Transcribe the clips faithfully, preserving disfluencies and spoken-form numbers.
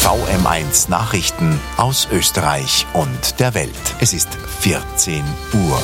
V M eins Nachrichten aus Österreich und der Welt. Es ist vierzehn Uhr.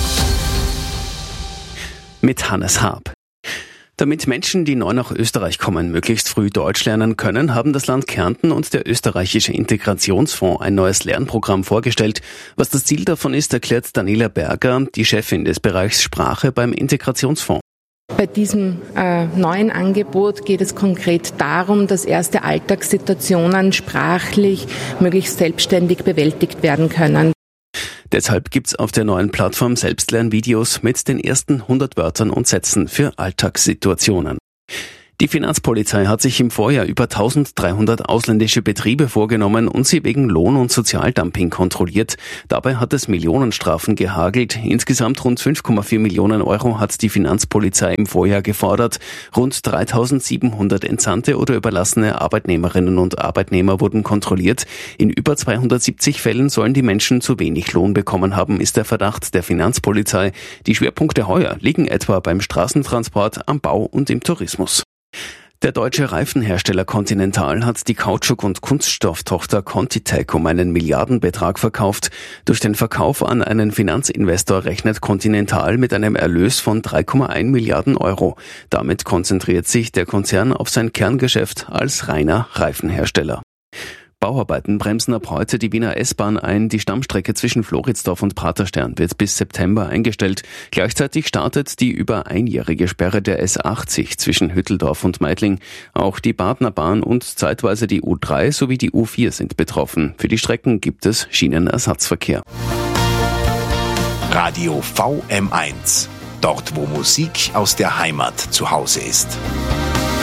Mit Hannes Haab. Damit Menschen, die neu nach Österreich kommen, möglichst früh Deutsch lernen können, haben das Land Kärnten und der österreichische Integrationsfonds ein neues Lernprogramm vorgestellt. Was das Ziel davon ist, erklärt Daniela Berger, die Chefin des Bereichs Sprache beim Integrationsfonds. Bei diesem äh, neuen Angebot geht es konkret darum, dass erste Alltagssituationen sprachlich möglichst selbstständig bewältigt werden können. Deshalb gibt's auf der neuen Plattform Selbstlernvideos mit den ersten hundert Wörtern und Sätzen für Alltagssituationen. Die Finanzpolizei hat sich im Vorjahr über eintausenddreihundert ausländische Betriebe vorgenommen und sie wegen Lohn- und Sozialdumping kontrolliert. Dabei hat es Millionenstrafen gehagelt. Insgesamt rund fünf Komma vier Millionen Euro hat die Finanzpolizei im Vorjahr gefordert. Rund dreitausendsiebenhundert entsandte oder überlassene Arbeitnehmerinnen und Arbeitnehmer wurden kontrolliert. In über zweihundertsiebzig Fällen sollen die Menschen zu wenig Lohn bekommen haben, ist der Verdacht der Finanzpolizei. Die Schwerpunkte heuer liegen etwa beim Straßentransport, am Bau und im Tourismus. Der deutsche Reifenhersteller Continental hat die Kautschuk- und Kunststofftochter ContiTech um einen Milliardenbetrag verkauft. Durch den Verkauf an einen Finanzinvestor rechnet Continental mit einem Erlös von drei Komma eins Milliarden Euro. Damit konzentriert sich der Konzern auf sein Kerngeschäft als reiner Reifenhersteller. Bauarbeiten bremsen ab heute die Wiener S-Bahn ein. Die Stammstrecke zwischen Floridsdorf und Praterstern wird bis September eingestellt. Gleichzeitig startet die über einjährige Sperre der S achtzig zwischen Hütteldorf und Meidling. Auch die Badnerbahn und zeitweise die U drei sowie die U vier sind betroffen. Für die Strecken gibt es Schienenersatzverkehr. Radio V M eins. Dort, wo Musik aus der Heimat zu Hause ist.